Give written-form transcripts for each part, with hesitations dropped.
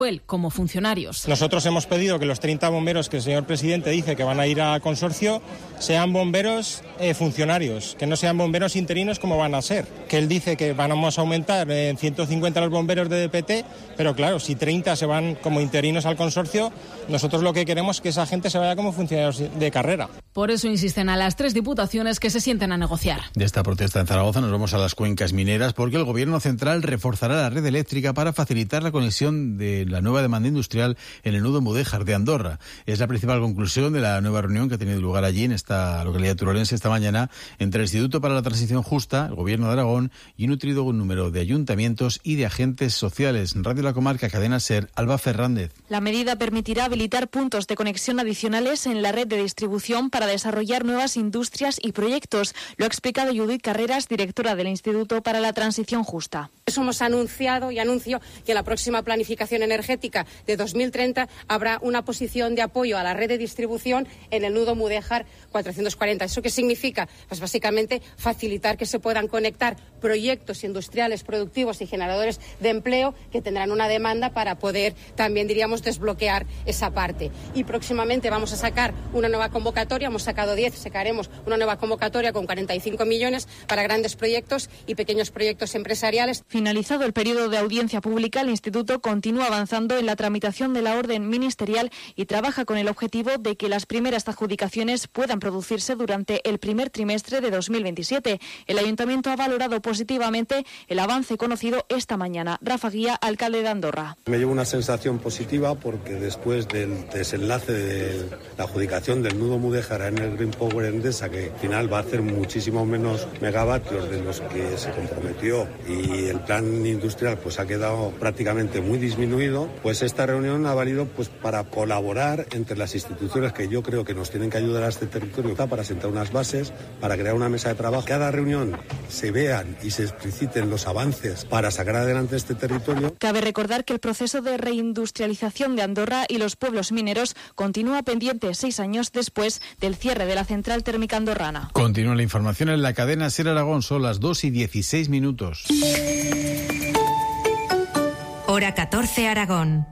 él como funcionarios. Nosotros hemos pedido que los 30 bomberos que el señor presidente dice que van a ir a consorcio sean bomberos funcionarios, que no sean bomberos interinos como van a ser. Que él dice que vamos a aumentar en 150 los bomberos de DPT, pero claro, si 30 se van como interinos al consorcio, nosotros lo que queremos es que esa gente se vaya como funcionarios de carrera. Por eso insisten a las 3 diputaciones que se sienten a negociar. De esta protesta en Zaragoza nos vamos a las cuencas mineras porque el Gobierno central reforzará la red eléctrica para facilitar la conexión de la nueva demanda industrial en el nudo Mudéjar de Andorra. Es la principal conclusión de la nueva reunión que ha tenido lugar allí, en esta localidad turolense, esta mañana, entre el Instituto para la Transición Justa, el Gobierno de Aragón y un nutrido número de ayuntamientos y de agentes sociales. Radio La Comarca, Cadena SER, Alba Fernández. La medida permitirá habilitar puntos de conexión adicionales en la red de distribución para desarrollar nuevas industrias y proyectos. Lo ha explicado Judith Carreras, directora del Instituto para la Transición Justa. Hemos anunciado y anuncio que en la próxima planificación energética de 2030 habrá una posición de apoyo a la red de distribución en el nudo Mudéjar 440. ¿Eso qué significa? Pues básicamente facilitar que se puedan conectar proyectos industriales, productivos y generadores de empleo que tendrán una demanda para poder también, diríamos, desbloquear esa parte. Y próximamente vamos a sacar una nueva convocatoria, hemos sacado 10, sacaremos una nueva convocatoria con 45 millones para grandes proyectos y pequeños proyectos empresariales. Finalizado el periodo de audiencia pública, el Instituto continúa avanzando en la tramitación de la orden ministerial y trabaja con el objetivo de que las primeras adjudicaciones puedan producirse durante el primer trimestre de 2027. El Ayuntamiento ha valorado positivamente el avance conocido esta mañana. Rafa Guía, alcalde de Andorra. Me llevo una sensación positiva porque después del desenlace de la adjudicación del nudo Mudéjar en el Green Power Endesa, que al final va a hacer muchísimo menos megavatios de los que se comprometió, y el plan industrial pues ha quedado prácticamente muy disminuido, pues esta reunión ha valido pues para colaborar entre las instituciones que yo creo que nos tienen que ayudar a este territorio para sentar unas bases, para crear una mesa de trabajo. Cada reunión se vean y se expliciten los avances para sacar adelante este territorio. Cabe recordar que el proceso de reindustrialización de Andorra y los pueblos mineros continúa pendiente 6 años después del cierre de la central térmica andorrana. Continúa la información en la cadena SER Aragón, son las 2:16. Hora 14 Aragón.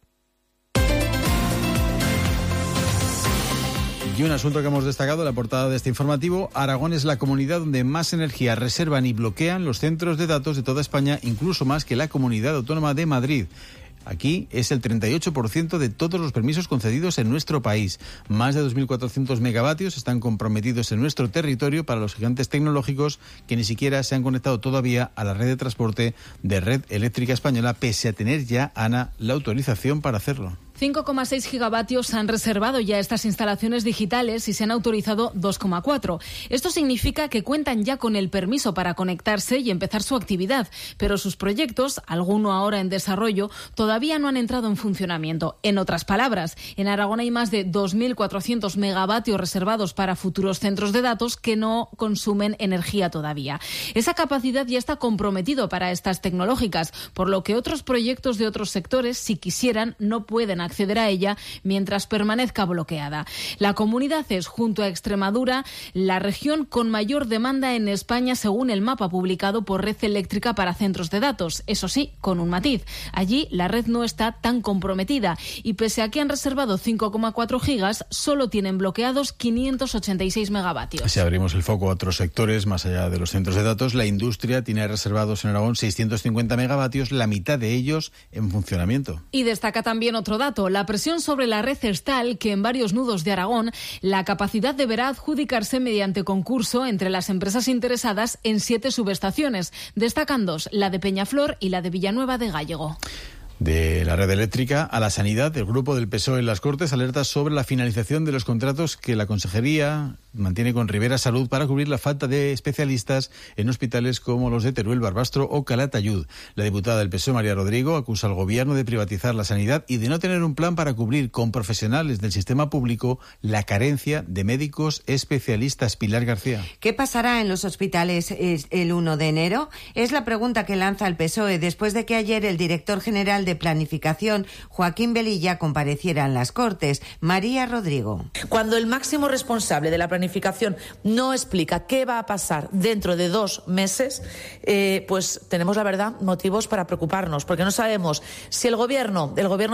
Y un asunto que hemos destacado en la portada de este informativo: Aragón es la comunidad donde más energía reservan y bloquean los centros de datos de toda España, incluso más que la Comunidad Autónoma de Madrid. Aquí es el 38% de todos los permisos concedidos en nuestro país. Más de 2.400 megavatios están comprometidos en nuestro territorio para los gigantes tecnológicos que ni siquiera se han conectado todavía a la red de transporte de Red Eléctrica Española, pese a tener ya, Ana, la autorización para hacerlo. 5,6 gigavatios han reservado ya estas instalaciones digitales y se han autorizado 2,4. Esto significa que cuentan ya con el permiso para conectarse y empezar su actividad, pero sus proyectos, alguno ahora en desarrollo, todavía no han entrado en funcionamiento. En otras palabras, en Aragón hay más de 2.400 megavatios reservados para futuros centros de datos que no consumen energía todavía. Esa capacidad ya está comprometido para estas tecnológicas, por lo que otros proyectos de otros sectores, si quisieran, no pueden acceder a ella mientras permanezca bloqueada. La comunidad es, junto a Extremadura, la región con mayor demanda en España según el mapa publicado por Red Eléctrica para centros de datos. Eso sí, con un matiz. Allí la red no está tan comprometida y pese a que han reservado 5,4 gigas, solo tienen bloqueados 586 megavatios. Si abrimos el foco a otros sectores, más allá de los centros de datos, la industria tiene reservados en Aragón 650 megavatios, la mitad de ellos en funcionamiento. Y destaca también otro dato. La presión sobre la red es tal que en varios nudos de Aragón la capacidad deberá adjudicarse mediante concurso entre las empresas interesadas en 7 subestaciones. Destacan 2, la de Peñaflor y la de Villanueva de Gállego. De la red eléctrica a la sanidad, el grupo del PSOE en las Cortes alerta sobre la finalización de los contratos que la Consejería mantiene con Rivera Salud para cubrir la falta de especialistas en hospitales como los de Teruel, Barbastro o Calatayud. La diputada del PSOE, María Rodrigo, acusa al Gobierno de privatizar la sanidad y de no tener un plan para cubrir con profesionales del sistema público la carencia de médicos especialistas. Pilar García. ¿Qué pasará en los hospitales el 1 de enero? Es la pregunta que lanza el PSOE después de que ayer el director general de de planificación, Joaquín Velilla, compareciera en las Cortes. María Rodrigo. Cuando el máximo responsable de la planificación no explica qué va a pasar dentro de 2 meses, pues tenemos, la verdad, motivos para preocuparnos, porque no sabemos si el gobierno